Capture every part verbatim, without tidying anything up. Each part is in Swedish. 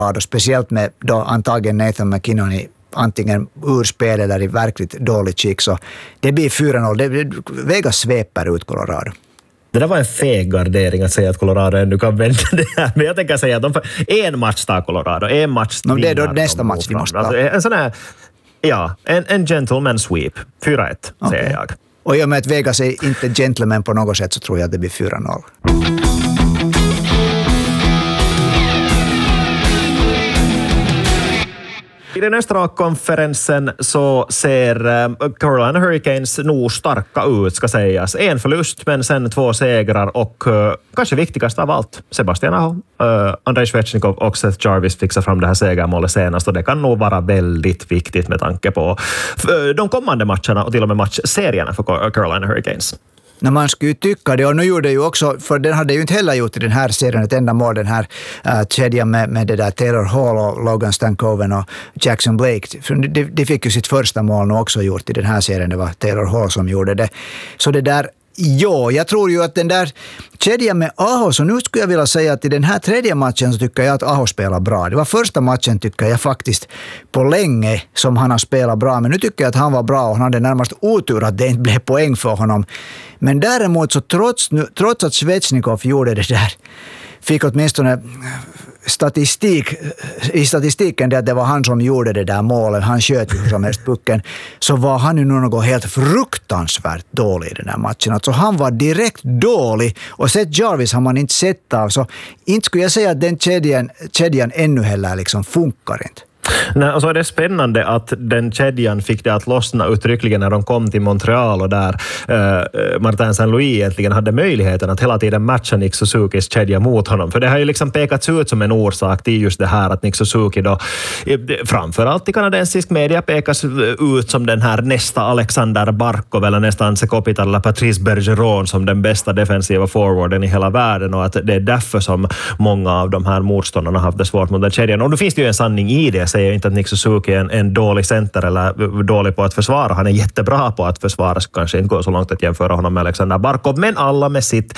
speciellt med då antagligen Nathan McKinnon i antingen ur spel eller i verkligt dålig skick, så det blir fyra noll. Det, Vegas sveper ut Colorado. Det där var en feg gardering att säga att Colorado ännu kan vända det här. Men jag tänker säga att de får en match tar Colorado, en match no, det är då nästa match de måste ta. Alltså, en sån här, ja, en, en gentleman sweep. fyra ett, okay. Säger jag. Och i och med att Vegas är inte gentleman på något sätt så tror jag att det blir fyra noll. I den östra konferensen så ser Carolina Hurricanes nog starka ut, ska sägas. En förlust, men sen två segrar och uh, kanske viktigast av allt, Sebastian Aho, uh, Andrei Svechnikov och Seth Jarvis fixar fram det här segermålet senast, och det kan nog vara väldigt viktigt med tanke på uh, de kommande matcherna och till och med matchserierna för Carolina Hurricanes. När man skulle tycka det, och nu gjorde det ju också, för den hade ju inte heller gjort i den här serien ett enda mål, den här uh, kedjan med, med det där Taylor Hall och Logan Stankoven och Jackson Blake. För de, de fick ju sitt första mål nu också gjort i den här serien, det var Taylor Hall som gjorde det. Så det där, ja, jag tror ju att den där kedjan med Aho, så nu skulle jag vilja säga att i den här tredje matchen så tycker jag att Aho spelar bra. Det var första matchen tycker jag faktiskt på länge som han har spelat bra, men nu tycker jag att han var bra och han hade närmast otur att det inte blev poäng för honom. Men däremot så trots, trots att Svechnikov gjorde det där, fick åtminstone statistik, i statistiken det att det var han som gjorde det där målet, han sköt ju som helst pucken, så var han ju något helt fruktansvärt dålig i den här matchen. Alltså han var direkt dålig, och Seth Jarvis har man inte sett av, så inte skulle jag säga att den kedjan, kedjan ännu heller liksom funkar inte. Nej, och så är det spännande att den kedjan fick det att lossna uttryckligen när de kom till Montreal, och där eh, Martin Saint-Louis egentligen hade möjligheten att hela tiden matcha Nick Suzukis kedja mot honom. För det har ju liksom pekats ut som en orsak till just det här att Nick Suzuki då, framförallt i kanadensisk media, pekas ut som den här nästa Alexander Barkov eller nästan Sekopita eller Patrice Bergeron som den bästa defensiva forwarden i hela världen, och att det är därför som många av de här motståndarna har haft det svårt mot den kedjan. Och då finns det ju en sanning i det. Säger inte att Nick Suzuki är en, en dålig center eller dålig på att försvara. Han är jättebra på att försvara, så kanske inte går så långt att jämföra honom med Alexander Barkov, men alla med sitt.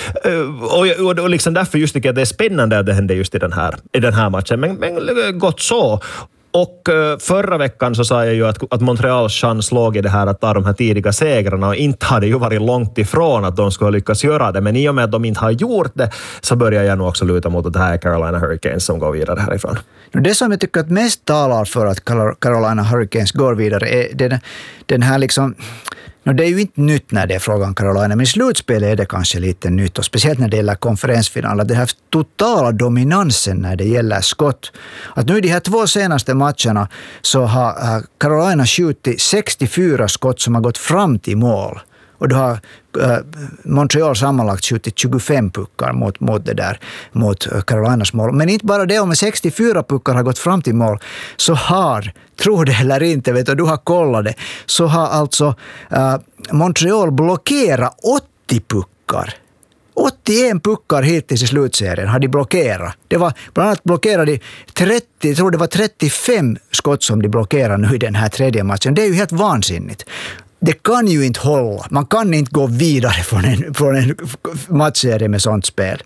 Och, och, och liksom därför just tycker jag att det är spännande att det hände just i den här, i den här matchen. Men, men gott så. Och förra veckan så sa jag ju att, att Montreals chans låg i det här att ta de här tidiga segrarna, och inte hade ju varit långt ifrån att de skulle lyckas göra det, men i och med att de inte har gjort det så börjar jag nog också luta mot att det här är Carolina Hurricanes som går vidare härifrån. Det som jag tycker att mest talar för att Carolina Hurricanes går vidare är den, den här liksom. No, det är ju inte nytt när det är frågan Carolina, men i slutspelet är det kanske lite nytt, och speciellt när det gäller konferensfinaler. Det här totala dominansen när det gäller skott. Att nu i de här två senaste matcherna så har Carolina skjutit sextiofyra skott som har gått fram till mål. Och då har äh, Montreal sammanlagt skjutit tjugofem puckar mot, mot det där, mot Carolinas mål. Men inte bara det, om sextiofyra puckar har gått fram till mål, så har, tror det eller inte, vet du, du har kollat det, så har alltså äh, Montreal blockerat åttio puckar. åttioen puckar hittills i slutserien har de blockerat. Det var bland annat blockerade trettio, jag tror det var trettiofem skott som de blockerar nu i den här tredje matchen. Det är ju helt vansinnigt. Det kan ju inte hålla. Man kan inte gå vidare från en, från en matchserie med sånt spel.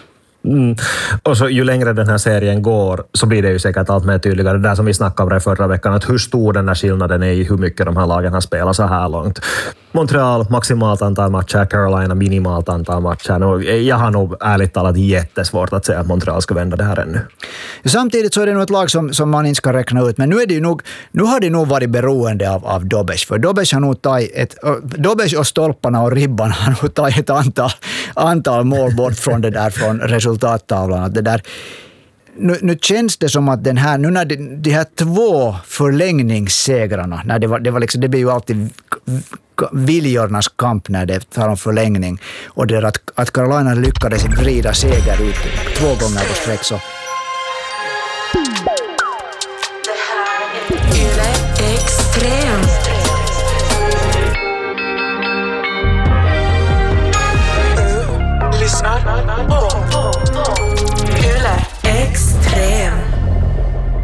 Mm. Och så ju längre den här serien går så blir det ju säkert allt mer tydligare. Det där som vi snackade om förra veckan, att hur stor den här skillnaden är i hur mycket de här lagen har spelat så här långt. Montreal maximalt antal matcher, Carolina minimalt antal matcher. Och jag har nog ärligt talat jättesvårt att säga att Montreal ska vända det här ännu. Samtidigt så är det nog ett lag som, som man inte ska räkna ut, men nu, är det ju nog, nu har det nog varit beroende av, av Dobes, för Dobes har nog tagit ett, Dobes och stolparna och ribban har nog tagit ett antal, antal mål bort från det där, från resultattavlan. Att det där, nu, nu känns det som att den här, nu när de, de här två förlängningssegrarna, när det var, det var liksom, det blir ju alltid viljornas kamp när det tar om förlängning, och det att, att Carolina lyckades vrida seger ut två gånger på sträck, så